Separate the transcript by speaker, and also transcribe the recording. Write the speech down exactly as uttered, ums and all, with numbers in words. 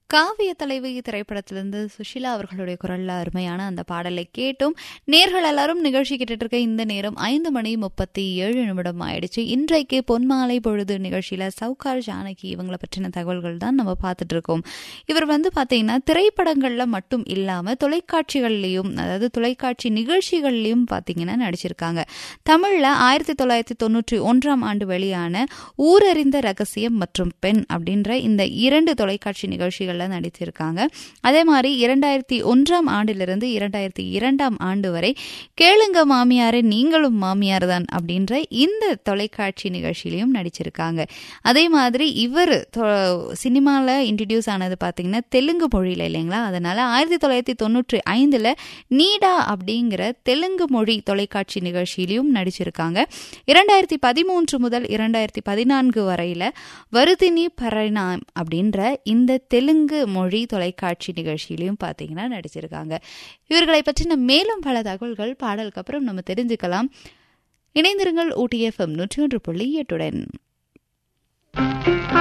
Speaker 1: காவிய தலைவி திரைப்படத்திலிருந்து சுஷிலா அவர்களுடைய குரல்ல அருமையான அந்த பாடலை கேட்டும். நேர்கள் எல்லாரும் நிகழ்ச்சி கேட்டுட்டு இருக்க இந்த நேரம் ஐந்து மணி முப்பத்தி ஏழு நிமிடம் ஆயிடுச்சு. இன்றைக்கு பொன்மாலை பொழுது நிகழ்ச்சியில சவுகார் ஜானகி இவங்களை பற்றின தகவல்கள் தான் நம்ம பார்த்துட்டு இருக்கோம். இவர் வந்து பாத்தீங்கன்னா திரைப்படங்கள்ல மட்டும் இல்லாம தொலைக்காட்சிகள்லயும், அதாவது தொலைக்காட்சி நிகழ்ச்சிகள்லயும் பாத்தீங்கன்னா நடிச்சிருக்காங்க. தமிழ்ல ஆயிரத்தி தொள்ளாயிரத்தி தொண்ணூற்றி ஒன்றாம் ஆண்டு வெளியான ஊரறிந்த ரகசியம் மற்றும் பெண் அப்படின்ற இந்த இரண்டு தொலைக்காட்சி நிகழ்ச்சிகள் நடித்திருக்காங்க. அதே மாதிரி இரண்டாயிரத்தி ஒன்றாம் ஆண்டிலிருந்து இரண்டாயிரத்தி இரண்டாம் ஆண்டு வரை கேளுங்க மாமியாரே நீங்களும் மாமியார் தான் அப்படின்ற இந்த தொலைக்காட்சி நிகழ்ச்சியிலையும் நடிச்சிருக்காங்க. அதே மாதிரி இவர் சினிமால இன்ட்ரடியூஸ் ஆனது பாத்தீங்கன்னா தெலுங்கு மொழியில இல்லைங்களா, அதனால ஆயிரத்தி தொள்ளாயிரத்தி தொண்ணூற்றி ஐந்துல நீடா அப்படிங்கிற தெலுங்கு மொழி தொலைக்காட்சி நிகழ்ச்சியிலையும் நடிச்சிருக்காங்க. இரண்டாயிரத்தி பதிமூன்று முதல் இரண்டாயிரத்தி பதினான்கு வரையில வருதினி பரிணாம் அப்படின்ற இந்த தெலுங்கு மொழி தொலைக்காட்சி நிகழ்ச்சியிலையும் பாத்தீங்கன்னா நடிச்சிருக்காங்க. இவர்களை பற்றின மேலும் பல தகவல்கள் பாடலுக்கு அப்புறம் நம்ம தெரிஞ்சுக்கலாம். இணைந்திருங்கள் ஊட்டி எஃப்எம் நூற்றி ஒன்று புள்ளி எட்டுடன்.